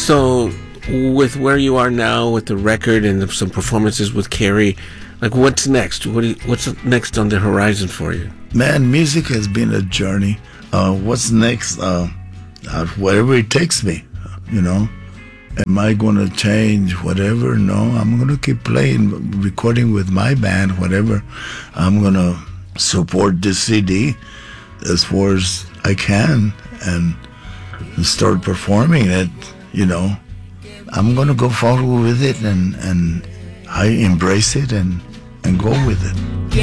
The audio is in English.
So, with where you are now, with the record and some performances with Carrie, like what's next? What's next on the horizon for you? Man, music has been a journey. What's next? Whatever it takes me, you know. Am I going to change whatever? No, I'm going to keep playing, recording with my band, whatever. I'm going to support this CD as far as I can and start performing it, you know. I'm going to go forward with it and I embrace it and go with it.